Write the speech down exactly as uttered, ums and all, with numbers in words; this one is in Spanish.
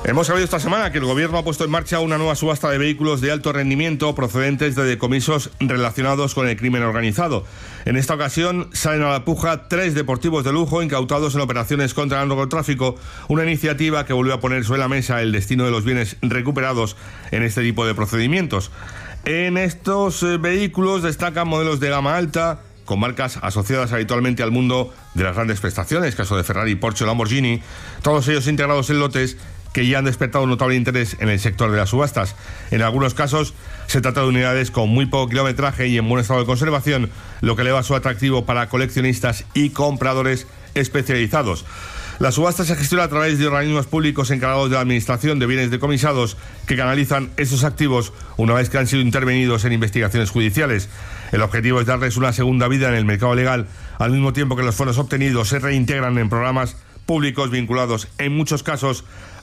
Hemos sabido esta semana que el Gobierno ha puesto en marcha una nueva subasta de vehículos de alto rendimiento procedentes de decomisos relacionados con el crimen organizado. En esta ocasión salen a la puja tres deportivos de lujo incautados en operaciones contra el narcotráfico, una iniciativa que volvió a poner sobre la mesa el destino de los bienes recuperados en este tipo de procedimientos. En estos eh, vehículos destacan modelos de gama alta, con marcas asociadas habitualmente al mundo de las grandes prestaciones, caso de Ferrari, Porsche o Lamborghini, todos ellos integrados en lotes que ya han despertado un notable interés en el sector de las subastas. En algunos casos se trata de unidades con muy poco kilometraje y en buen estado de conservación, lo que eleva su atractivo para coleccionistas y compradores especializados. La subasta se gestiona a través de organismos públicos encargados de la administración de bienes decomisados que canalizan esos activos una vez que han sido intervenidos en investigaciones judiciales. El objetivo es darles una segunda vida en el mercado legal, al mismo tiempo que los fondos obtenidos se reintegran en programas públicos vinculados en muchos casos